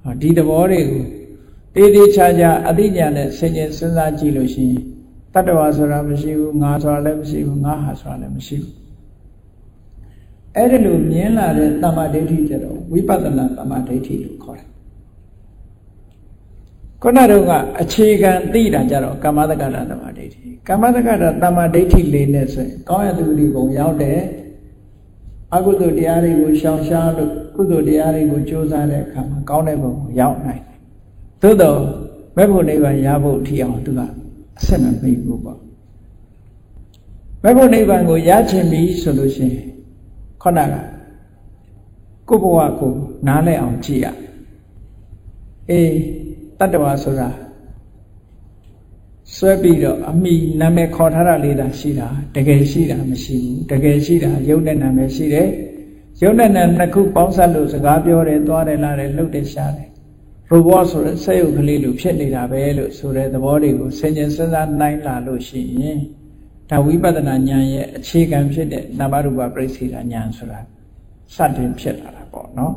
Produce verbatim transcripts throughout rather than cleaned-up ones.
ဒီသဘောတွေကိုတေးသေးချာချာအသိဉာဏ်နဲ့ဆင်ခြင်စဉ်းစားကြည့်လို့ရှိရင်တတ္တဝါဆိုတာမရှိဘူးငါဆိုတာလည်းမရှိဘူးငါဟာဆိုတာလည်းမရှိဘူးအဲ့ဒီလိုမြင်လာတဲ့တမ္မာဒိဋ္ဌိကျတော့ဝိပဿနာတမ္မာဒိဋ္ဌိလို့ခေါ်တယ်ခုနတုန်းကအခြေခံသိတာကြတော့ကမ္မတက္ကတာတမ္မာဒိဋ္ဌိကမ္မတက္ကတာတမ္မာဒိဋ္ဌိလေးနဲ့ဆိုရင်ကောင်းရသူတိဘုံရောက်တယ်အကုသိုလ်တရားတွေကိုရှောင်ရှားလို့ကုသိုလ်တရားတွေကိုကြိုးစားတဲ့အခါမှာကောင်းတဲ့ဘုံကိုရောက်နိုင်တယ်သို့တော့မဲ့ဖို့နိဗ္ဗာန်ရဖို့ထီအောင်သူကအဆက်မပေးဘူးပေါ့မဲ့ဖို့နိဗ္ဗာန်ကိုရချင်ပြီဆိုလို့ရှိရင်ခုနကကိုယ့်ဘဝကိုနားလည်အောင်ကြည့်ရအေးတတ္တဝါဆိုတာဆွဲပြီးတော့အမိနာမည်ခေါ်ထားတာလေးသာရှိတာတကယ်ရှိတာမရှိဘူးတကယ်ရှိတာယုတ်တဲ့နာမည်ရှိတယ်ယုတ်တဲ့နာနှစ်ခုပေါင်းစပ်လို့စကားပြောတယ်သွားတယ်လာတယ်လှုပ်တယ်ရှားတယ်ရိုဘောဆိုတဲ့စက်ရုပ်ကလေးလိုဖြစ်နေတာပဲလို့ဆိုတဲ့သဘောတွေကိုဆင်ခြင်စဉ်းစားနိုင်လာလို့ရှိရင်ဒါဝိပဿနာဉာဏ်ရဲ့အခြေခံဖြစ်တဲ့နာမရူပပရိစ္ဆေဒဉာဏ်ဆိုတာစတင်ဖြစ်လာတာပေါ့နော်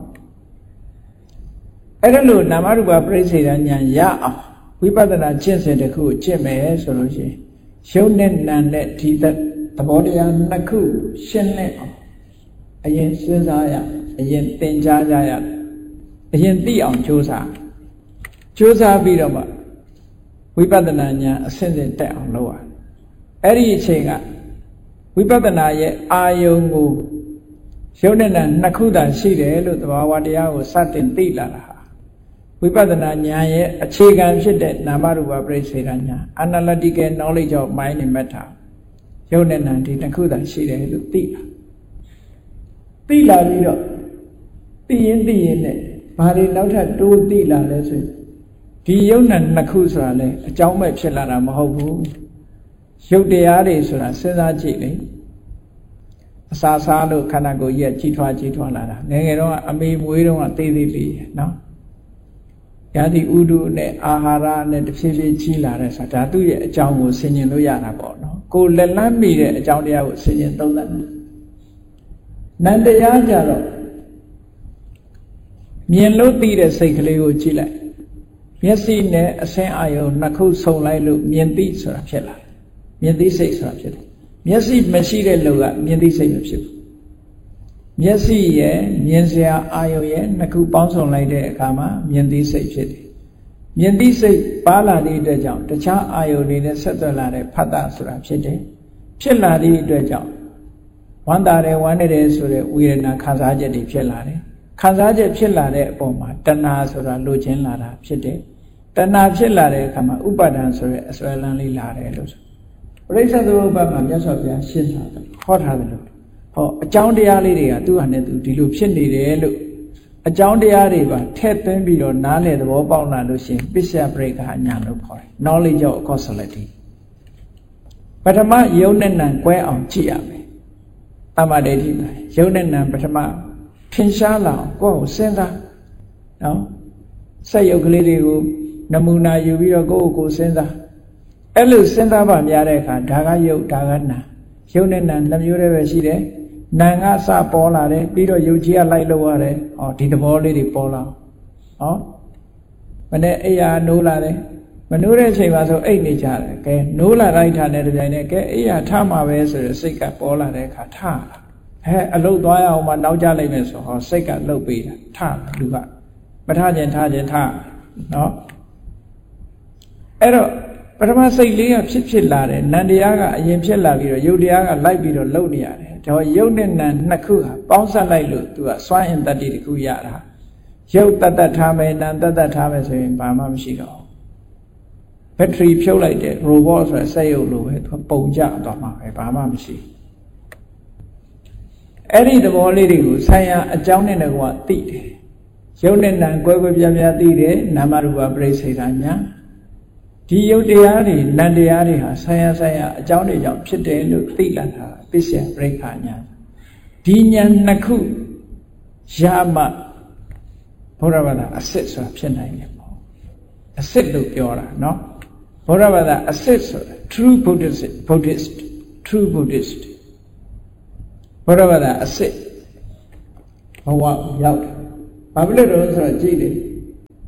အဲ့ဒါလို့နာမရူပပရိစ္ဆေဒဉာဏ်ရအောင်ဝိပဿနာကျင့်စဉ်တစ်ခုကိုကျင့်မယ်ဆိုလို့ရှိရင်ရုပ်နဲ့နာမ်နဲ့ဒီသဘောတရားနှစ်ခုရှင်းလင်းအောင်အရင်စဉ်းစားရအရင်သင်ကြားကြရအရင်သိအောင်ကြိုးစားကြိုးစားပြီးတော့မှဝိပဿနာဉာဏ်အစဉ်စဉ်တက်အောင်လုပ်ရအဲ့ဒီအချိန်ကဝိပဿနာရဲ့အာယုံကိုရုပ်နဲ့နာမ်နှစ်ခုသာရှိတယ်လို့သဘာဝတရားကိုစတင်သိလာတာဝိပဿနာဉာဏ်ရဲ့အခြေခံဖြစ်တဲ့နာမရူပပရိစ္ဆေဒဉာဏ် analytical knowledge of mind and matter ရုပ်နဲ့နာမ်ဒီတစ်ခုသာရှိတယ်လို့သိလာသိလာပြီးတော့သိရင်သိရင်နဲ့ဘာတွေနောက်ထပ်တိုးသိလာလဲဆိုရင်ဒီရုပ်နဲ့နှစ်ခုဆိုတာလဲအကြောင်းမဲ့ဖြစ်လာတာမဟုတ်ဘူးရုပ်တရားတွေဆိုတာစဉ်းစားကြည့်လေအစာစားလို့ခန္ဓာကိုယ်ကြီးကကြီးထွားကြီးထွားလာတာငယ်ငယ်တော့အမေမွေးတော့သေးသေးလေးနော်ယာတိဥဒုနဲ့အာဟာရနဲ့တဖြည်းဖြည်းကြီးလာတဲ့ဆိုတာဒါသူ့ရဲ့အကြောင်းကိုဆင်ခြင်လို့ရတာပေါ့နော်ကိုယ်လက်လန်းမိတဲ့အကြောင်းတရားကိုဆင်ခြင်သုံးသပ်တယ်နန္တရားကြတော့မြင်လို့သိတဲ့စိတ်ကလေးကိုကြည့်လိုက်မျက်စိနဲ့အဆင်းအာယုံနှစ်ခုဆုံလိုက်လို့မြင်သိဆိုတာဖြစ်လာမြင်သိစိတ်ဆိုတာဖြစ်တယ်မျက်စိမရှိတဲ့လူကမြင်သိစိတ်မဖြစ်ဘူးမျက်စိရဲ့မြင်စရာအာယုံရဲ့နှစ်ခုပေါင်းစုံလိုက်တဲ့အခါမှာမြင်သိစိတ်ဖြစ်တယ်မြင်သိစိတ်ပါလာတဲ့အတွက်ကြောင့်တခြားအာယုံတွေနဲ့ဆက်သွယ်လာတဲ့ဖတ်တာဆိုတာဖြစ်တယ်ဖြစ်လာတဲ့အတွက်ကြောင့်ဝမ်းသာတယ်ဝမ်းနေတယ်ဆိုတဲ့ဝေဒနာခံစားချက်တွေဖြစ်လာတယ်ခံစားချက်ဖြစ်လာတဲ့အပေါ်မှာတဏှာဆိုတာလိုချင်လာတာဖြစ်တယ်တဏှာဖြစ်လာတဲ့အခါမှာဥပါဒံဆိုတဲ့အစွဲလန်းလေးလာတယ်လို့ဆိုပရိစ္ဆေသမုပ္ပါဒ်မှာမြတ်စွာဘုရားရှင်းထားတယ်ဟောထားတယ်လို့ဟောအကြောင်းတရားလေးတွေကသူ့ဟာနဲ့သူဒီလိုဖြစ်နေတယ်လို့အကြောင်းတရားတွေပါထည့်သွင်းပြီးတော့နားလည်သဘောပေါက်လာလို့ရှိရင်ပစ္စယပရိက္ခဉာဏ်လို့ခေါ်တယ် knowledge of causality ပထမယုံနဲ့နံကွဲအောင်ကြည့်ရမယ်တမ္မာဒိဋ္ဌိမှာယုံနဲ့နံပထမထင်ရှားလာအောင်ကိုယ့်ကိုစဉ်းစားနော်စက်ယုတ်ကလေးတွေကိုနမူနာယူပြီးတော့ကိုယ့်ကိုယ်စဉ်းစားအဲ့လိုစဉ်းစားပါများတဲ့အခါဒါကယုတ်ဒါကနာယုတ်နဲ့နာနှမျိုးတည်းပဲရှိတယ်နာကစပေါ်လာတယ်ပြီးတော့ယုတ်ကြီးကလိုက်လို့ရတယ်ဟောဒီသဘောလေးတွေပေါ်လာဟောမနေ့အိယာနိုးလာတယ်မနိုးတဲ့အချိန်မှာဆိုအိတ်နေကြတယ်ကဲနိုးလာလိုက်တာနဲ့တပြိုင်နက်ကဲအိယာထမှာပဲဆိုရယ်စိတ်ကပေါ်လာတဲ့အခါထလာဟဲအလုတ်သွားရအောင်မှနောက်ကြလိုက်မယ်ဆိုဟောစိတ်ကလှုပ်ပေးတာထလူကမထခြင်းထခြင်းထနော်အဲ့တော့ပထမစိတ်လေးကဖြစ်ဖြစ်လာတယ်နံတရားကအရင်ဖြစ်လာပြီးတော့ယုတ်တရားကလိုက်ပြီးတော့လှုပ်နေရတယ်ဒါယုတ်နဲ့နံနှစ်ခုဟာပေါင်းစပ်လိုက်လို့သူကစွမ်းအင်တတ္တိတစ်ခုရတာယုတ်တတ်တတ်ထားမယ်နံတတ်တတ်ထားမယ်ဆိုရင်ဘာမှမရှိတော့ဘက်ထရီဖြုတ်လိုက်တဲ့ robot ဆိုတဲ့စက်ရုပ်လိုပဲသူပုံကျသွားမှာပဲဘာမှမရှိအဲ့ဒီသဘောလေးတွေကိုဆိုင်ရာအကြောင်းနဲ့ကွာသိတယ်ယုတ်နဲ့နံကွဲကွဲပြားပြားသိတယ်နာမရူပပရိစ္ဆေဒဉာဏ်ဒီယုတ်တရားတွေနံတရားတွေဟာဆိုင်ရာဆိုင်ရာအကြောင်းတွေကြောင့်ဖြစ်တယ်လို့သိလာတာပစ္စယပရိက္ခဉာဏ်ဒီဉာဏ်နှစ်ခုရမှဘုရားဘာသာအစစ်ဆိုတာဖြစ်နိုင်တယ်ပေါ့အစစ်လို့ပြောတာเนาะဘုရားဘာသာအစစ်ဆိုတာ true Buddhist Buddhist true Buddhist ဘုရားဘာသာအစစ်ဘဝရောက်တယ်ဘာဖြစ်လို့လဲဆိုတော့ကြည့်တယ်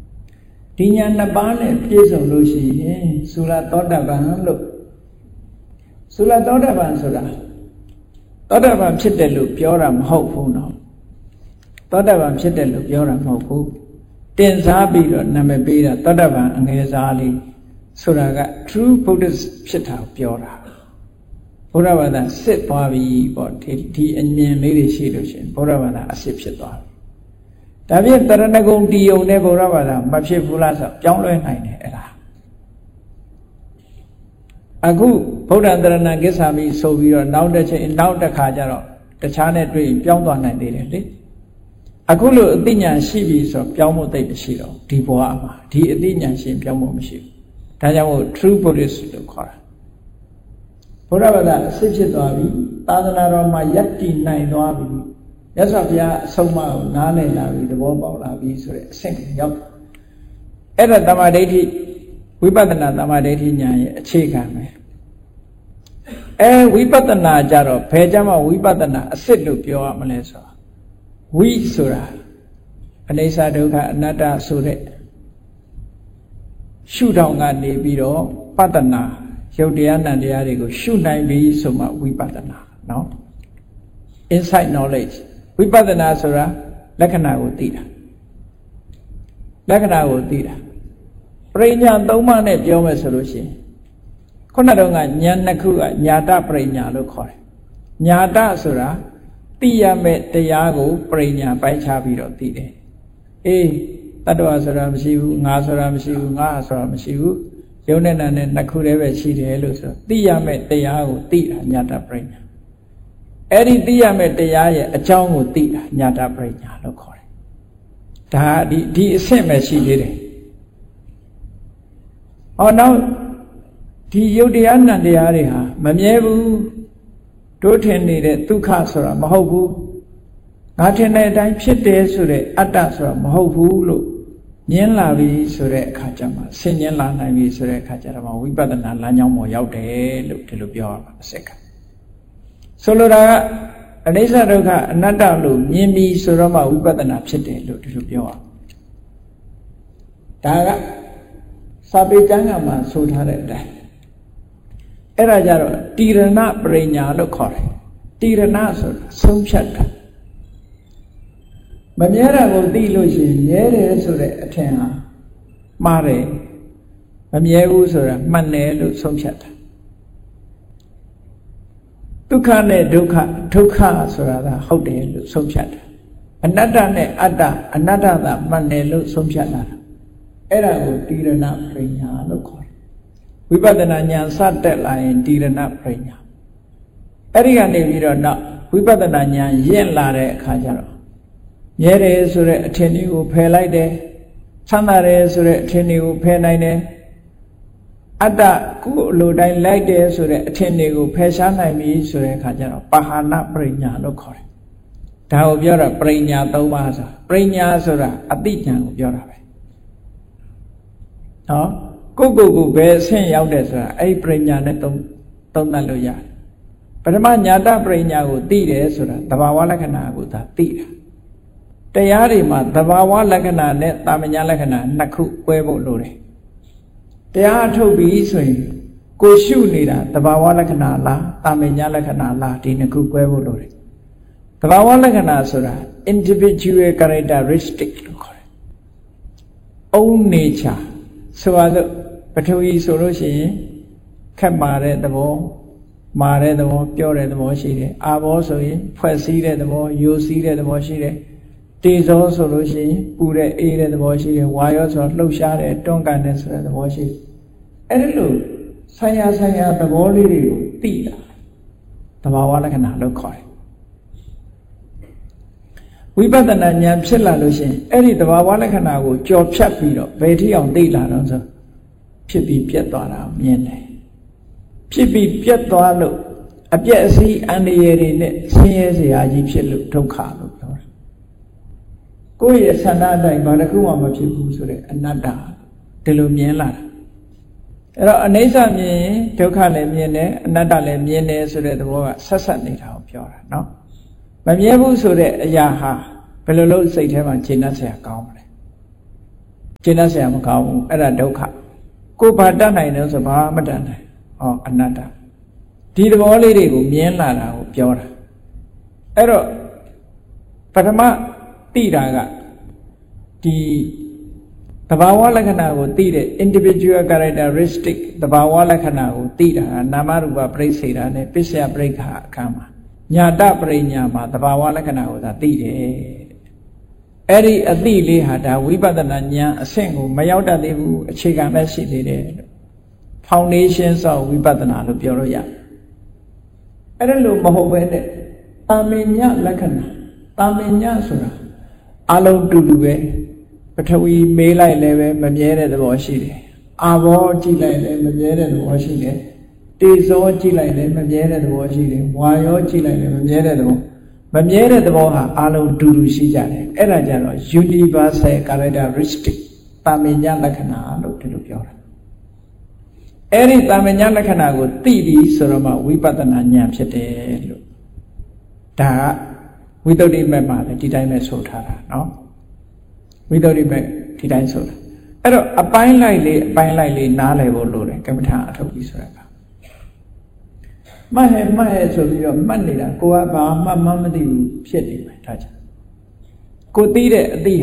ဒီညာနှစ်ပါးနဲ့ပြည့်စုံလို့ရှိရင်သုလသောတပန်လို့သုလသောတပန်ဆိုတာသောတပန်ဖြစ်တယ်လို့ပြောတာမဟုတ်ဘူးနော်သောတပန်ဖြစ်တယ်လို့ပြောတာမဟုတ်ဘူးတင်စားပြီးတော့နာမည်ပေးတာသောတပန်အငယ်စားလေးဆိုတာက true Buddhist ဖြစ်တာပြောတာဘုရားဘာသာစစ်သွားပြီပေါ့ဒီဒီအမြင်လေးတွေရှိလို့ရှိရင်ဘုရားဘာသာအစစ်ဖြစ်သွားပြီဒါဖြင့်တရဏဂုံတီယုံနဲ့ဘုရားဘာသာမဖြစ်ဘူးလားဆိုပြောင်းလဲနိုင်တယ်အဲ့ဒါအခုဗုဒ္ဓတရဏကိစ္ဆာမိဆိုပြီးတော့နောက်တစ်ချိန်နောက်တစ်ခါကျတော့တခြားနဲ့တွေ့ရင်ပြောင်းသွားနိုင်သေးတယ်လေအခုလို့အသိဉာဏ်ရှိပြီဆိုတော့ပြောင်းဖို့သိမရှိတော့ဒီဘဝမှာဒီအသိဉာဏ်ရှင်ပြောင်းဖို့မရှိဘူးဒါကြောင့်မို့ true Buddhist လို့ခေါ်တာဘုရားဘာသာအစစ်ဖြစ်သွားပြီသာသနာတော်မှာယက်တည်နိုင်သွားပြီမြတ်စွာဘုရားအဆုံးအမကိုနားလည်လာပြီသဘောပေါက်လာပြီဆိုတဲ့အဆင့်ကိုရောက်အဲ့ဒါတမာဒိဋ္ဌိဝိပဿနာတမာဒိဋ္ဌိဉာဏ်ရဲ့အခြေခံပဲအဲဝိပဿနာကြတော့ဘယ်ကြမှာဝိပဿနာအစစ်လို့ပြောရမလဲဆိုတော့ဝိဆိုတာအနိစ္စဒုက္ခအနတ္တဆိုတဲ့ရှုထောင့်ကနေပြီးတော့ပဿနာရုပ်တရားနာတရားတွေကိုရှုနိုင်ပြီဆိုမှဝိပဿနာเนาะ insight knowledge ဝိပဿနာဆိုတာလက္ခဏာကိုသိတာလက္ခဏာကိုသိတာပရိညာသုံးပါးနဲ့ပြောမယ်ဆိုလို့ရှိရင်ခုနတော့ကဉာဏ်နှစ်ခုကညာတပရိညာလို့ခေါ်တယ်ညာတဆိုတာသိရမယ့်တရားကိုပရိညာပိုင်းခြားပြီးတော့သိတယ်အေးတတ္တဝါဆိုတာမရှိဘူးငါဆိုတာမရှိဘူးငါဆိုတာမရှိဘူးယုံနဲ့နာနဲ့နှစ်ခုတည်းပဲရှိတယ်လို့ဆိုသိရမယ့်တရားကိုသိတာညာတပရိညာအဲ့ဒီသိရမယ့်တရားရဲ့အကြောင်းကိုသိတာညာတပရိညာလို့ခေါ်တယ်ဒါဒီဒီအဆင့်ပဲရှိသေးတယ်ဟောနောက်ဒီယုတ်တရားနံတရားတွေဟာမမြဲဘူးတို့ထင်နေတဲ့ဒုက္ခဆိုတာမဟုတ်ဘူးငါထင်တဲ့အတိုင်းဖြစ်တယ်ဆိုတဲ့အတ္တဆိုတာမဟုတ်ဘူးလို့ညင်းလာပြီဆိုတဲ့အခါကျမှဆင်ញင်းလာနိုင်ပြီဆိုတဲ့အခါကျတော့ဝိပဿနာလမ်းကြောင်းပေါ်ရောက်တယ်လို့ဒီလိုပြောရမှာအစက်ကဆိုလိုတာကအနိစ္စဒုက္ခအနတ္တလို့မြင်ပြီဆိုတော့မှဝိပဿနာဖြစ်တယ်လို့ဒီလိုပြောရဒါကစာပေကျမ်းဂန်မှာဆိုထားတဲ့အတိုင်းအဲ့ဒါကြတော့တိရဏပရိညာလို့ခေါ်တယ်တိရဏဆိုတာဆုံးဖြတ်တာမမြဲတာကိုသိလို့ရှိရင်မြဲတယ်ဆိုတဲ့အထင်ဟာမှားတယ်မမြဲဘူးဆိုတာမှန်တယ်လို့ဆုံးဖြတ်တာဒုက္ခနဲ့ဒုက္ခဒုက္ခဆိုတာကဟုတ်တယ်လို့ဆုံးဖြတ်တာအနတ္တနဲ့အတ္တအနတ္တသာမှန်တယ်လို့ဆုံးဖြတ်လာတာအဲ့ဒါကိုတိရဏပရိညာလို့ခေါ်တယ်ဝိပဿနာဉာဏ်စတက်လာရင်တိရဏပရိညာအဲ့ဒီကနေပြီးတော့နောက်ဝိပဿနာဉာဏ်ရင့်လာတဲ့အခါကျတော့မြဲတယ်ဆိုတဲ့အထင်လေးကိုဖယ်လိုက်တယ်ချမ်းသာတယ်ဆိုတဲ့အထင်လေးကိုဖယ်နိုင်တယ်အတ္တကိုယ်အလိုတိုင်းလိုက်တယ်ဆိုတဲ့အထင်လေးကိုဖယ်ရှားနိုင်ပြီဆိုတဲ့အခါကျတော့ပဟာနပရိညာလို့ခေါ်တယ်ဒါကိုပြောတာပရိညာသုံးပါးဆိုတာပရိညာဆိုတာအသိဉာဏ်ကိုပြောတာပဲနော်ကိုယ့်ကိုယ်ကိုဘယ်အဆင့်ရောက်တယ်ဆိုတာအဲ့ဒီပရိညာနဲ့သုံးသုံးသပ်လို့ရတယ်ပထမညာတပရိညာကိုသိတယ်ဆိုတာသဘာဝလက္ခဏာကိုသာသိတာတရားတွေမှာသဘာဝလက္ခဏာနဲ့တာမညာလက္ခဏာနှစ်ခု꿰ဖို့လိုတယ်တရားအထုတ်ပြီးဆိုရင်ကိုရှုနေတာသဘာဝလက္ခဏာလားတာမညာလက္ခဏာလားဒီနှစ်ခု꿰ဖို့လိုတယ်သဘာဝလက္ခဏာဆိုတာ individual characteristic လို့ခေါ်တယ် own nature ဆိုပါစို့ပထဝီဆိုလို့ရှိရင်ခက်မာတဲ့သဘောမာတဲ့သဘောပြောတဲ့သဘောရှိတယ်အာဘောဆိုရင်ဖွဲ့စည်းတဲ့သဘောယိုစည်းတဲ့သဘောရှိတယ်တေဇောဆိုလို့ရှိရင်ပူတဲ့အေးတဲ့သဘောရှိတယ်ဝါယောဆိုတော့လှုပ်ရှားတဲ့တွန်းကန်တဲ့ဆိုတဲ့သဘောရှိတယ်အဲ့ဒီလိုဆိုင်ရာဆိုင်ရာသဘောလေးတွေကိုသိတာသဘာဝလက္ခဏာလို့ခေါ်တယ်ဝိပဿနာဉာဏ်ဖြစ်လာလို့ရှိရင်အဲ့ဒီသဘာဝလက္ခဏာကိုကြော်ဖြတ်ပြီးတော့ဘယ်ထိအောင်သိလာတော့ဆိုဖြစ်ပြီးပြတ်သွားတာမြင်တယ်ဖြစ်ပြီးပြတ်သွားလို့အပြည့်အစည်အန္တရာယ်တွေနဲ့ဆင်းရဲစရာကြီးဖြစ်လို့ဒုက္ခလို့ပြောတယ်ကိုယ့်ရဲ့ဆန္ဒအတိုင်းဘာတစ်ခုမှမဖြစ်ဘူးဆိုတဲ့အနတ္တဒီလိုမြင်လာတာအဲ့တော့အနိစ္စမြင်ရင်ဒုက္ခလည်းမြင်တယ်အနတ္တလည်းမြင်တယ်ဆိုတဲ့သဘောကဆက်ဆက်နေတာကိုပြောတာเนาะမမြဲဘူးဆိုတဲ့အရာဟာဘယ်လိုလုပ်စိတ်ထဲမှာခြေနှက်စရာကောင်းမလဲကျင့်တတ်เสียမကောင်းဘူးအဲ့ဒါဒုက္ခကိုဘာတတ်နိုင်တယ်ဆိုဘာမတတ်နိုင်ဟောအနတ္တဒီသဘောလေးတွေကိုမြင်လာတာကိုပြောတာအဲ့တော့ပထမသိတာကဒီသဘာဝလက္ခဏာကိုသိတဲ့ individual characteristic သဘာဝလက္ခဏာကိုသိတာနာမရူပပြိစ္ဆေတာနဲ့ပစ္စယပြိခါအခါမှာညာတပရိညာမှာသဘာဝလက္ခဏာကိုသာသိတယ်အဲ့ဒီအသိလေးဟာဒါဝိပဿနာဉာဏ်အဆင့်ကိုမရောက်တတ်သေးဘူးအခြေခံပဲရှိသေးတယ်လို့ foundation of ဝိပဿနာလို့ပြောလို့ရတယ်အဲ့ဒါလို့မဟုတ်ပဲနဲ့တာမင်ညလက္ခဏာတာမင်ညဆိုတာအလုံးတူတူပဲပထဝီမေးလိုက်လည်းပဲမမြဲတဲ့သဘောရှိတယ်အာဘောကြည့်လိုက်လည်းမမြဲတဲ့သဘောရှိတယ်တေဇောကြည့်လိုက်လည်းမမြဲတဲ့သဘောရှိတယ်ဝါယောကြည့်လိုက်လည်းမမြဲတဲ့သဘောမမြဲတဲ့သဘောဟာအလုံးတူတူရှိကြတယ်အဲ့ဒါကြတော့ universal characteristic တာမင်ညလက္ခဏာလို့ဒီလိုပြောတာအဲ့ဒီတာမင်ညလက္ခဏာကိုသိပြီးဆိုတော့မှဝိပဿနာဉာဏ်ဖြစ်တယ်လို့ဒါကဝိသုဒ္ဓိမက်မှာလည်းဒီတိုင်းပဲဆိုထားတာเนาะဝိသုဒ္ဓိမက်ဒီတိုင်းဆိုတာအဲ့တော့အပိုင်းလိုက်လေးအပိုင်းလိုက်လေးနားလည်ဖို့လိုတယ်ကမ္မထာအထုတ်ပြီးဆိုတာကမှတ်ဟဲ့မှတ်ဟဲ့ဆိုပြီးတော့မှတ်နေတာကိုကဘာမှမမသိဘူးဖြစ်နေမယ်ဒါကြောင့်ကိုသိတဲ့အသိဟာ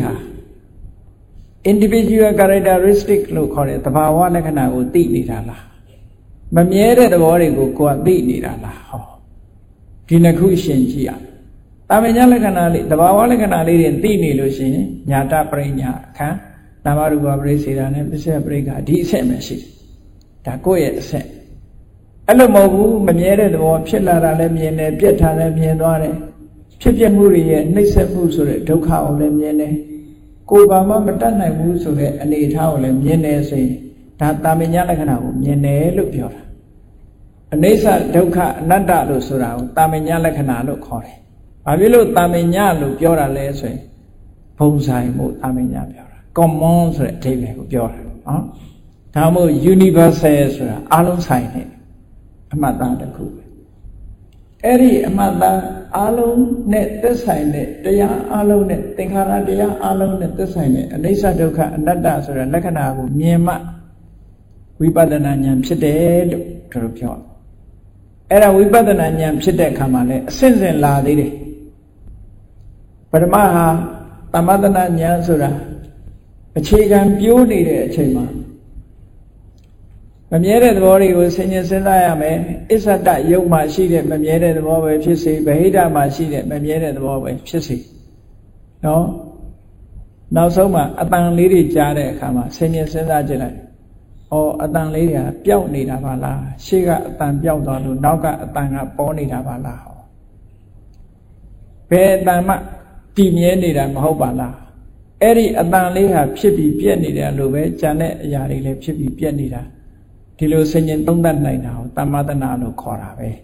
individual characteristic လို့ခေါ်တဲ့သဘာဝလက္ခဏာကိုသိနေတာလားမမြဲတဲ့သဘောတွေကိုကိုကသိနေတာလားဟောဒီနှစ်ခုရှင်းကြည့်ရတာမင်ညလက္ခဏာလေးသဘာဝလက္ခဏာလေးတွေသိနေလို့ရှိရင်ညာတပရိညာအခန်းနာမရူပပရိစ္ဆေတာနဲ့ပစ္စယပရိက္ခဒီအဆင့်ပဲရှိတယ်ဒါကိုယ့်ရဲ့အဆင့်အဲ့လိုမဟုတ်ဘူးမမြဲတဲ့သဘောဖြစ်လာတာလည်းမြင်တယ်ပြက်တာလည်းမြင်သွားတယ်ဖြစ်ပြမှုတွေရဲ့နှိမ့်ဆက်မှုဆိုတဲ့ဒုက္ခကိုလည်းမြင်တယ်ကိုယ်ဘာမှမတတ်နိုင်ဘူးဆိုတဲ့အနေအထားကိုလည်းမြင်တယ်ဆိုရင်ဒါတာမင်ညလက္ခဏာကိုမြင်တယ်လို့ပြောတာအနိစ္စဒုက္ခအနတ္တလို့ဆိုတာကိုတာမင်ညလက္ခဏာလို့ခေါ်တယ်ဘာဖြစ်လို့တာမင်ညလို့ပြောတာလဲဆိုရင်ဘုံဆိုင်မှုတာမင်ညပြောတာ common ဆိုတဲ့အဓိပ္ပာယ်ကိုပြောတာနော်ဒါမှမဟုတ် universal ဆိုတာအလုံးဆိုင်တဲ့အမှတ်သားတစ်ခုပဲအဲ့ဒီအမှတ်သားအလုံးနဲ့သက်ဆိုင်တဲ့တရားအလုံးနဲ့သင်္ခါရတရားအလုံးနဲ့သက်ဆိုင်တဲ့အနိစ္စဒုက္ခအနတ္တဆိုတဲ့လက္ခဏာကိုမြင်မှဝိပဿနာဉာဏ်ဖြစ်တယ်လို့တို့ပြောအဲ့ဒါဝိပဿနာဉာဏ်ဖြစ်တဲ့အခါမှာလည်းအစဉ်စဉ်လာသေးတယ်ပထမဟာသမထနာဉာဏ်ဆိုတာအခြေခံပြိုးနေတဲ့အချိန်မှာမမြဲတဲ့သဘောတွေကိုဆင်ញင်စဉ်းစားရမယ်အစ္ဆဒယုတ်မှာရှိတဲ့မမြဲတဲ့သဘောပဲဖြစ်စေဗဟိတမှာရှိတဲ့မမြဲတဲ့သဘောပဲဖြစ်စေနော်နောက်ဆုံးမှာအတန်လေးတွေကြားတဲ့အခါမှာဆင်ញင်စဉ်းစားကြည့်လိုက်ဩအတန်လေးတွေကပျောက်နေတာပါလားရှေ့ကအတန်ပျောက်သွားလို့နောက်ကအတန်ကပေါ်နေတာပါလားဟောဘယ်အတန်မှတည်မြဲနေတာမဟုတ်ပါလားအဲ့ဒီအတန်လေးဟာဖြစ်ပြီးပြက်နေတယ်လို့ပဲကြံတဲ့အရာတွေလည်းဖြစ်ပြီးပြက်နေတာဒီလိုဆင်ញင်သုံးသပ်နိုင်တာကိုတမ္မတနာလို့ခေါ်တာပဲ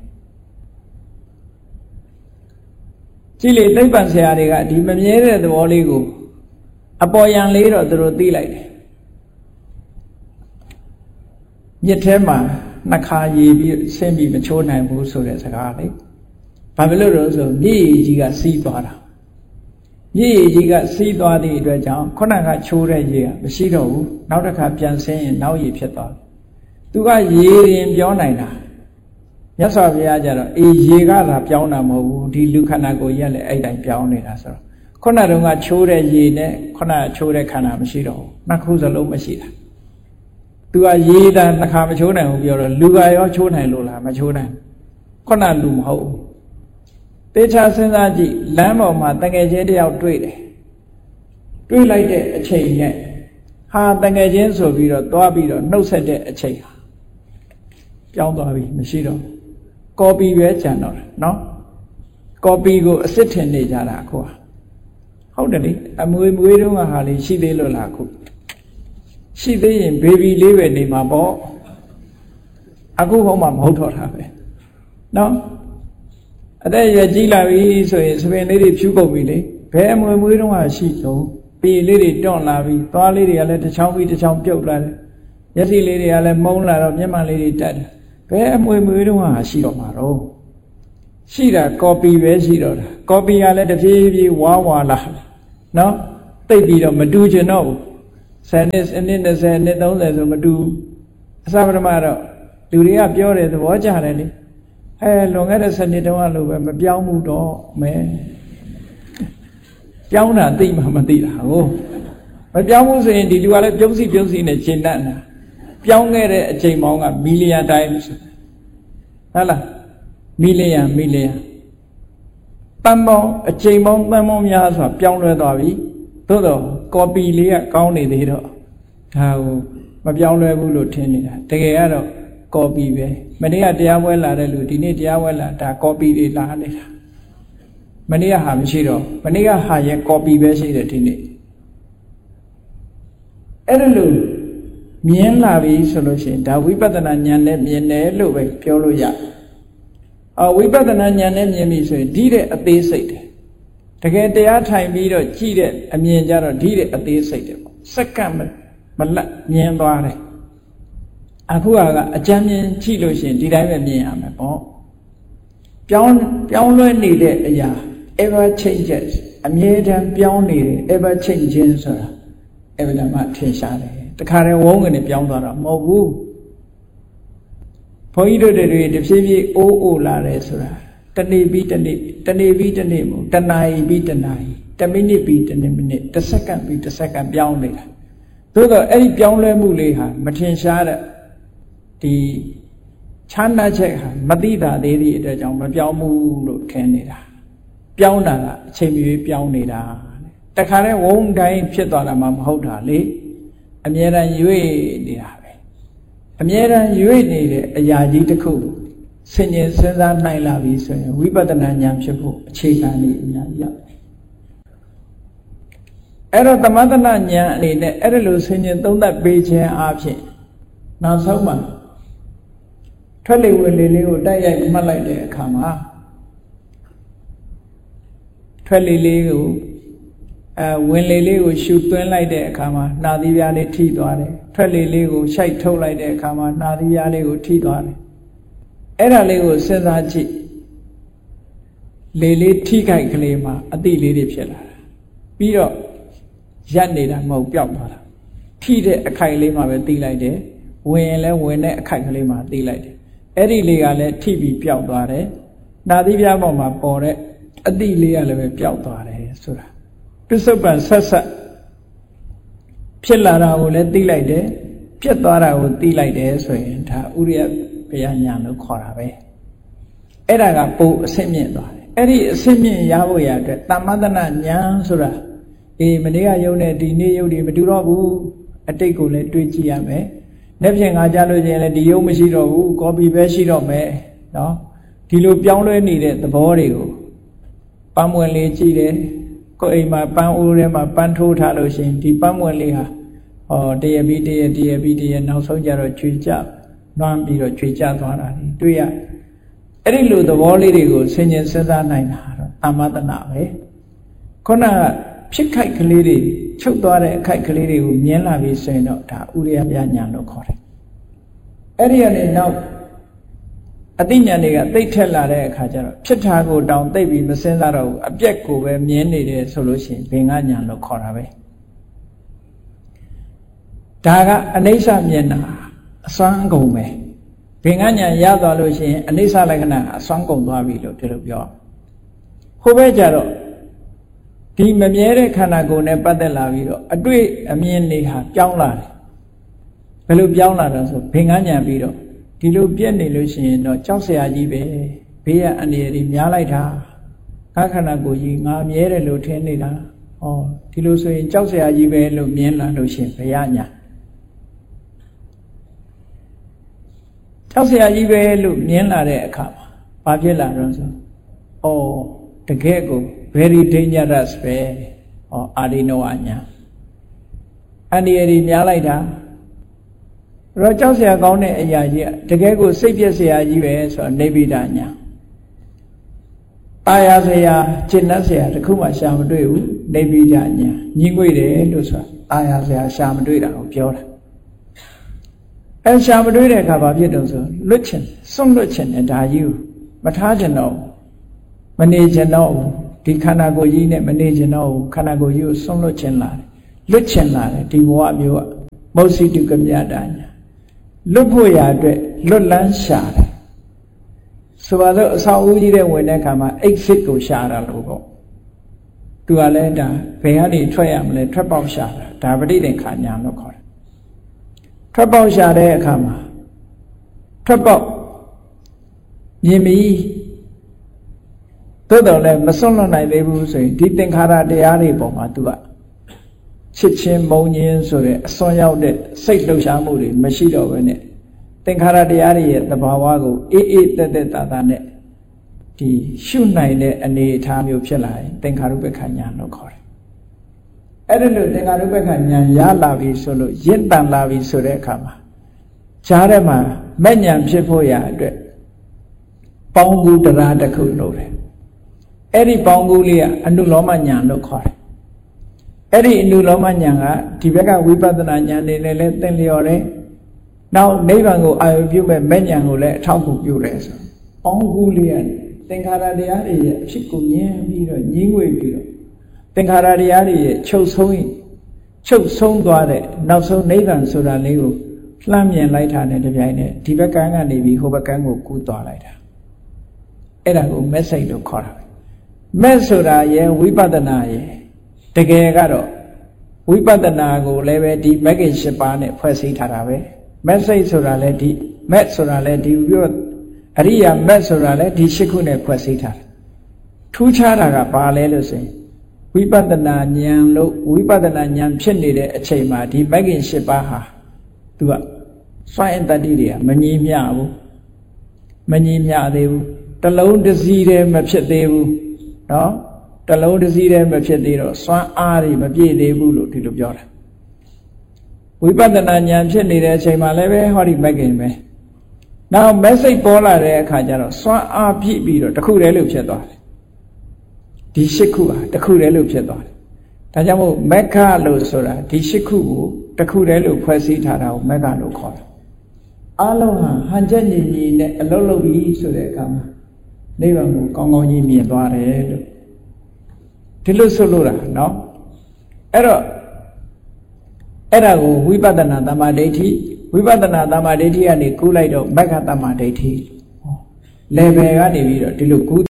ကြည့်လေသိပ္ပံဆရာတွေကဒီမမြဲတဲ့သဘောလေးကိုအပေါ်ယံလေးတော့သူတို့သိလိုက်တယ်မြစ်ထဲမှာနှစ်ခါရေပြီးဆင်းပြီးမချိုးနိုင်ဘူးဆိုတဲ့စကားလေဘာဖြစ်လို့လဲဆိုမြစ်ရေကြီးကစီးသွားတာမြစ်ရေကြီးကစီးသွားသည့်အတွက်ကြောင့်ခုနကချိုးတဲ့ရေကမရှိတော့ဘူးနောက်တစ်ခါပြန်ဆင်းရင်နောက်ရေဖြစ်သွားတယ်သူကရေရင်ပြောနိုင်တာမြတ်စွာဘုရားကျတော့အေးရေကသာပြောင်းတာမဟုတ်ဘူးဒီလူခန္ဓာကိုယ်ကြီးကလည်းအဲ့တိုင်းပြောင်းနေတာဆိုတော့ခုနတုန်းကချိုးတဲ့ရေနဲ့ခုနကချိုးတဲ့ခန္ဓာမရှိတော့ဘူးနှစ်ခုစလုံးမရှိတာသူကရေတာနှစ်ခါမချိုးနိုင်ဘူးပြောတော့လူကရောချိုးနိုင်လို့လားမချိုးနိုင်ခုနလူမဟုတ်ဘူးတေချာစဉ်းစားကြည့်လမ်းပေါ်မှာတငယ်ချင်းတယောက်တွေ့တယ်တွေ့လိုက်တဲ့အချိန်နဲ့ဟာတငယ်ချင်းဆိုပြီးတော့သွားပြီးတော့နှုတ်ဆက်တဲ့အချိန်ဟာပြောင်းသွားပြီမရှိတော့ကော်ပီပဲကျန်တော့တယ်နော်ကော်ပီကိုအစ်စ်ထင်နေကြတာအခုဟာဟုတ်တယ်လေအမွေမွေးတုန်းကဟာလေးရှိသေးလို့လားအခုရှိသေးရင်ဘေဘီလေးပဲနေမှာပေါ့အခုဟောမှမဟုတ်တော့တာပဲနော်အသက်ရွယ်ကြီးလာပြီဆိုရင်စပင်လေးတွေဖြူကုန်ပြီလေဘယ်အမွေမွေးတုန်းကရှိတော့ပေလေးတွေတွန့်လာပြီသွားလေးတွေကလည်းတစ်ချောင်းပြီးတစ်ချောင်းပြုတ်လာတယ်မျက်စိလေးတွေကလည်းမုန်းလာတော့မျက်မှန်လေးတွေတက်တယ်ဘယ်အမွေမွေးတုန်းကရှိတော့မှာတော့ရှိတာကော်ပီပဲရှိတော့တာကော်ပီကလည်းတဖြည်းဖြည်းဝါဝါလာနော်တိတ်ပြီးတော့မတူချင်တော့ဘူးဆယ်နှစ်အနှစ်နှစ်ဆယ်နှစ်သုံးဆယ်ဆိုမတူအစပထမတော့လူတွေကပြောတယ်သဘောကျတယ်လေအဲလွန်ခဲ့တဲ့ဆယ်နှစ်တုန်းကလို့ပဲမပြောင်းဘူးတော့မဲပြောင်းတာသိမှမသိတာဟုတ်မပြောင်းဘူးဆိုရင်ဒီလူကလည်းပြုံးစီပြုံးစီနဲ့ရှင်းတတ်တာပြောင်းခဲ့တဲ့အချိန်ပေါင်းကမီလီယံတိုင်းဟုတ်လားမီလီယံမီလီယံတန်ပေါင်းအချိန်ပေါင်းတန်ပေါင်းများစွာပြောင်းလဲသွားပြီသို့တော့ကော်ပီလေးကကောင်းနေသေးတော့ဒါကိုမပြောင်းလဲဘူးလို့ထင်နေတာတကယ်ကတော့ကော်ပီပဲမနေ့ကတရားပွဲလာတဲ့လူဒီနေ့တရားပွဲလာဒါကော်ပီတွေလာနေတာမနေ့ကဟာမရှိတော့မနေ့ကဟာရဲ့ကော်ပီပဲရှိတယ်ဒီနေ့အဲ့ဒါလို့မြင်လာပြီဆိုလို့ရှိရင်ဒါဝိပဿနာဉာဏ်နဲ့မြင်တယ်လို့ပဲပြောလို့ရအော်ဝိပဿနာဉာဏ်နဲ့မြင်ပြီဆိုရင်ဒီတဲ့အသေးစိတ်တယ်တကယ်တရားထိုင်ပြီးတော့ကြည့်တဲ့အမြင်ကြတော့ဒီတဲ့အသေးစိတ်တယ်ပေါ့စက္ကန့်မလတ်မြင်သွားတယ်အခုကအကြမ်းမြင်ကြည့်လို့ရှိရင်ဒီတိုင်းပဲမြင်ရမယ်ပေါ့ပြောင်းပြောင်းလဲနေတဲ့အရာ ever changes အမြဲတမ်းပြောင်းနေတယ် ever changing ဆိုတာအဲ့ဒါမှထင်ရှားတယ်တခါတည်းဝုန်းကနေပြောင်းသွားတာမဟုတ်ဘူးဘုန်းကြီးတို့တွေတဖြည်းဖြည်းအိုးအိုလာတယ်ဆိုတာတနေ့ပြီးတနေ့တနေ့ပြီးတနေ့မို့တနာရီပြီးတနာရီတမိနစ်ပြီးတမိနစ်တစ်စက္ကန့်ပြီးတစ်စက္ကန့်ပြောင်းနေတာသို့တော့အဲ့ဒီပြောင်းလဲမှုလေးဟာမထင်ရှားတဲ့ဒီချမ်းသာချက်ဟာမသိတာသေးတဲ့အတွက်ကြောင့်မပြောင်းဘူးလို့ထင်နေတာပြောင်းတာကအချိန်မီပြောင်းနေတာတခါတည်းဝုန်းတိုင်းဖြစ်သွားတာမှမဟုတ်တာလေအမြဲတမ်းရွေ့နေတာပဲအမြဲတမ်းရွေ့နေတဲ့အရာကြီးတစ်ခုဆင်ញင်စဉ်းစားနိုင်လာပြီဆိုရင်ဝိပဿနာဉာဏ်ဖြစ်ဖို့အခြေခံနေအများကြီးရတယ်အဲ့တော့သမထနာဉာဏ်အနေနဲ့အဲ့ဒါလိုဆင်ញင်သုံးသပ်ပေးခြင်းအပြင်နောက်ဆုံးမှာထွက်လေဝင်လေလေးကိုတိုက်ရိုက်မှတ်လိုက်တဲ့အခါမှာထွက်လေလေးကိုအဲဝင်လေလေးကိုရှူသွင်းလိုက်တဲ့အခါမှာနှာသီးပြားလေးထိသွားတယ်ထွက်လေလေးကိုရှိုက်ထုတ်လိုက်တဲ့အခါမှာနှာသီးပြားလေးကိုထိသွားတယ်အဲ့ဒါလေးကိုစဉ်းစားကြည့်လေလေးထိခိုက်ကလေးမှာအတိလေးတွေဖြစ်လာတာပြီးတော့ရက်နေတာမဟုတ်ပျောက်သွားတာထိတဲ့အခိုက်လေးမှာပဲတီးလိုက်တယ်ဝင်ရင်လည်းဝင်တဲ့အခိုက်ကလေးမှာတီးလိုက်တယ်အဲ့ဒီလေးကလည်းထိပြီးပျောက်သွားတယ်နှာသီးပြားပေါ်မှာပေါ်တဲ့အတိလေးကလည်းပဲပျောက်သွားတယ်ဆိုတာပြစ္ဆုတ်ပံဆက်ဆက်ဖြစ်လာတာကိုလည်းသိလိုက်တယ်ပြတ်သွားတာကိုသိလိုက်တယ်ဆိုရင်ဒါဥရိယပယညာလို့ခေါ်တာပဲအဲ့ဒါကပိုအဆင့်မြင့်သွားတယ်အဲ့ဒီအဆင့်မြင့်ရဖို့ရအတွက်တမ္မတနာဉာဏ်ဆိုတာအေးမနေ့ကယုံနဲ့ဒီနေ့ယုံတွေမတူတော့ဘူးအတိတ်ကိုလည်းတွေးကြည့်ရမယ်နေ့ဖြင့်ငါကြားလို့ချင်းလည်းဒီယုံမရှိတော့ဘူးကော်ပီပဲရှိတော့မယ်နော်ဒီလိုပြောင်းလဲနေတဲ့သဘောတွေကိုပန်းမွင်လေးကြည့်တယ်ကိုယ်အိမ်မှာပန်းအိုးထဲမှာပန်းထိုးထားလို့ရှိရင်ဒီပန်းမွင်လေးဟာဟောတရပြီးတရတရပြီးတရနောက်ဆုံးကြတော့ကျွေကြနှွမ်းပြီးတော့ကျွေကြသွားတာတွေ့ရအဲ့ဒီလိုသဘောလေးတွေကိုဆင်ញင်စဉ်းစားနိုင်တာတော့အာမတနာပဲခုနကဖြစ်ခိုက်ကလေးတွေချုပ်သွားတဲ့အခိုက်ကလေးတွေကိုမြင်လာပြီဆိုရင်တော့ဒါဥရိယပညာလို့ခေါ်တယ်အဲ့ဒီကနေနောက်အသိဉာဏ်တွေကသိထက်လာတဲ့အခါကျတော့ဖြစ်တာကိုတောင်သိပြီးမစင်စားတော့ဘူးအပြက်ကိုပဲမြင်နေတယ်ဆိုလို့ရှိရင်ဘင်္ဂဉာဏ်လို့ခေါ်တာပဲဒါကအနိစ္စမြင်တာအစွမ်းကုန်ပဲဘင်္ဂဉာဏ်ရသွားလို့ရှိရင်အနိစ္စလက္ခဏာအစွမ်းကုန်သွားပြီလို့ဒီလိုပြောဟိုဘက်ကျတော့ဒီမမြဲတဲ့ခန္ဓာကိုယ်နဲ့ပတ်သက်လာပြီးတော့အတွေ့အမြင်တွေဟာပြောင်းလာတယ်ဘယ်လိုပြောင်းလာတော့ဆိုဘင်္ဂဉာဏ်ပြီးတော့ဒီလိုပြက်နေလို့ရှိရင်တော့ကြောက်เสียကြီးပဲဘေးရအန္တရာယ်တွေများလိုက်တာငါခန္ဓာကိုယ်ကြီးငါမြဲတယ်လို့ထင်နေတာဩဒီလိုဆိုရင်ကြောက်เสียကြီးပဲလို့မြင်လာလို့ရှိရင်ဘယညာကြောက်เสียကြီးပဲလို့မြင်လာတဲ့အခါမှာဘာဖြစ်လာတော့ဆိုဩတကယ်ကို very dangerous ပဲဩအာရိနောအညာအန္တရာယ်တွေများလိုက်တာတော့ကြောက်เสียကောင်းတဲ့အရာကြီးတကယ်ကိုစိတ်ပြည့်เสียကြီးပဲဆိုတော့နေဗိဒညာအာရเสียจิตเสียတခုမှရှာမတွေ့ဘူးနေဗိဒညာညီငွေတယ်လို့ဆိုတာအာရเสียရှာမတွေ့တာကိုပြောတာအဲရှာမတွေ့တဲ့အခါဘာဖြစ်တော့ဆိုလွတ်ချင်စွန့်လွတ်ချင်တဲ့ဒါကြီးကိုမထားချင်တော့မနေချင်တော့ဒီခန္ဓာကိုယ်ကြီးနဲ့မနေချင်တော့ခန္ဓာကိုယ်ကြီးကိုစွန့်လွတ်ချင်လာတယ်လွတ်ချင်လာတယ်ဒီဘဝမျိုးကမௌစီတုကမြတာညာလွတ်ဖို့ရအတွက်လွတ်လန်းရှာတယ်ဆိုပါတော့အဆောင်ဦးကြီးတဲ့ဝင်တဲ့အခါမှာ exit ကိုရှာတာလို့ပေါ့သူကလည်းဒါဘယ်ကနေထွက်ရမလဲထွက်ပေါက်ရှာတာဒါပဋိသင်္ခါညာလို့ခေါ်တယ်ထွက်ပေါက်ရှာတဲ့အခါမှာထွက်ပေါက်မြင်ပြီးသို့တော်လည်းမစွန့်လွတ်နိုင်သေးဘူးဆိုရင်ဒီသင်္ခါရတရားတွေပေါ်မှာသူကချစ်ချင်းမုန်းခြင်းဆိုတဲ့အစွန်းရောက်တဲ့စိတ်လှုပ်ရှားမှုတွေမရှိတော့ဘဲနဲ့သင်္ခါရတရားတွေရဲ့သဘာဝကိုအေးအေးတက်တက်တာတာနဲ့ဒီရှုနိုင်တဲ့အနေအထားမျိုးဖြစ်လာရင်သင်္ခါရုပ္ပခဉာဏ်လို့ခေါ်တယ်။အဲ့ဒါလို့သင်္ခါရုပ္ပခဉာဏ်ရလာပြီဆိုလို့ရင့်တန်လာပြီဆိုတဲ့အခါမှာကြားထဲမှာမဲ့ဉာဏ်ဖြစ်ဖို့ရအတွက်ပေါင်းကူတရားတစ်ခုလို့တယ်။အဲ့ဒီပေါင်းကူလေးကအနုလောမဉာဏ်လို့ခေါ်တယ်။အဲ့ဒီအနုလောမဉာဏ်ကဒီဘက်ကဝိပဿနာဉာဏ်နေနဲ့လည်းသင်လျော်တယ်။နောက်နိဗ္ဗာန်ကိုအာရုံပြုမဲ့မဲ့ဉာဏ်ကိုလည်းအထောက်အကူပြုတယ်ဆို။ပေါင်းကူလေးကသင်္ခါရတရားတွေရဲ့အဖြစ်ကိုမြင်ပြီးတော့ညှင်းငွေပြီးတော့သင်္ခါရတရားတွေရဲ့ချုပ်ဆုံးချုပ်ဆုံးသွားတဲ့နောက်ဆုံးနိဗ္ဗာန်ဆိုတာလေးကိုလှမ်းမြင်လိုက်တာနဲ့တပြိုင်နက်ဒီဘက်ကန်းကနေပြီးဟိုဘက်ကန်းကိုကူးသွားလိုက်တာအဲ့ဒါကိုမက်စိတ်လို့ခေါ်တာမက်ဆိုတာရဲ့ဝိပဿနာရဲ့တကယ်ကတော့ဝိပဿနာကိုလည်းပဲဒီမဂ္ဂင်၈ပါးနဲ့ဖွဲ့စည်းထားတာပဲမက်စိတ်ဆိုတာလည်းဒီမက်ဆိုတာလည်းဒီပြောအရိယာမက်ဆိုတာလည်းဒီရှစ်ခုနဲ့ဖွဲ့စည်းထားတယ်ထူးခြားတာကဘာလဲလို့ဆိုရင်ဝိပဿနာဉာဏ်လို့ဝိပဿနာဉာဏ်ဖြစ်နေတဲ့အချိန်မှာဒီမဂ္ဂင်၈ပါးဟာသူကစွန့်အင်တတိတွေကမညီမျှဘူးမညီမျှသေးဘူးတလုံးတစ်စီးတည်းမဖြစ်သေးဘူးเนาะတလုံးတစ်စီးတည်းမဖြစ်သေးတော့စွမ်းအားတွေမပြည့်သေးဘူးလို့ဒီလိုပြောတာဝိပဿနာဉာဏ်ဖြစ်နေတဲ့အချိန်မှာလည်းပဲဟောဒီမဂ္ဂင်ပဲနောက် message ပေါ်လာတဲ့အခါကျတော့စွမ်းအားပြည့်ပြီးတော့တခုတည်းလို့ဖြစ်သွားတယ်ဒီရှစ်ခုဟာတခုတည်းလို့ဖြစ်သွားတယ်ဒါကြောင့်မို့မက္ခလို့ဆိုတာဒီရှစ်ခုကိုတခုတည်းလို့ဖွဲ့စည်းထားတာကိုမက္ခလို့ခေါ်တယ်အားလုံးဟာဟန်ချက်ညီညီနဲ့အလုံးလုံးပြီးဆိုတဲ့အခါမှာနိဗ္ဗာန်ကိုကောင်းကောင်းကြီးမြင်သွားတယ်လို့ဒီလိုဆိုလို့တာเนาะအဲ့တော့အဲ့ဒါကိုဝိပဿနာသမ္မာဒိဋ္ဌိဝိပဿနာသမ္မာဒိဋ္ဌိကနေကူးလိုက်တော့မက္ခသမ္မာဒိဋ္ဌိ level ကနေပြီးတော့ဒီလိုကူး